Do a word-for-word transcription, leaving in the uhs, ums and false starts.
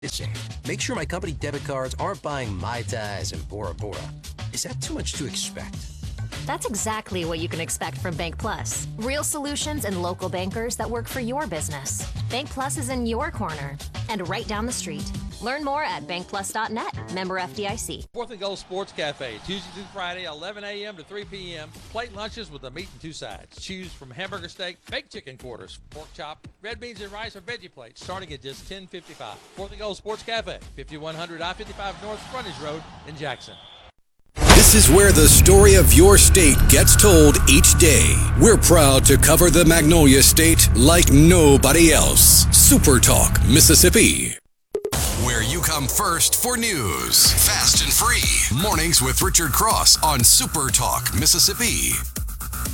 Make sure my company debit cards aren't buying Mai Tais and Bora Bora. Is that too much to expect? That's exactly what you can expect from Bank Plus. Real solutions and local bankers that work for your business. Bank Plus is in your corner and right down the street. Learn more at bank plus dot net. Member F D I C. Fourth and Goal Sports Cafe, Tuesday through Friday, eleven a.m. to three p.m. Plate lunches with the meat and two sides. Choose from hamburger steak, baked chicken quarters, pork chop, red beans and rice, or veggie plates, starting at just ten fifty-five. Fourth and Goal Sports Cafe, fifty-one hundred I fifty-five North Frontage Road in Jackson. This is where the story of your state gets told each day. We're proud to cover the Magnolia State like nobody else. Super Talk, Mississippi. Where you come first for news. Fast and free. Mornings with Richard Cross on Super Talk, Mississippi.